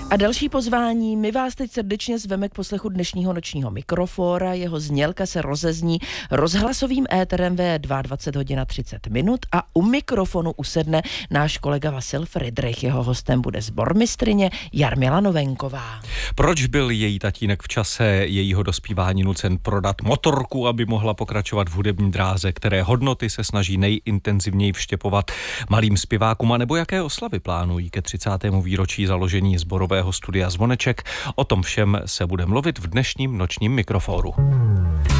A další pozvání, my vás teď srdečně zveme k poslechu dnešního nočního Mikrofóra. Jeho znělka se rozezní rozhlasovým éterem ve 22 hodin a 30 minut a u mikrofonu usedne náš kolega Vasil Fridrich. Jeho hostem bude sbormistryně Jarmila Novenková. Proč byl její tatínek v čase jejího dospívání nucen prodat motorku, aby mohla pokračovat v hudební dráze, které hodnoty se snaží nejintenzivněji vštěpovat malým zpěvákům, a nebo jaké oslavy plánují ke 30. výročí založení sborového studia Zvoneček? O tom všem se bude mluvit v dnešním nočním Mikrofóru.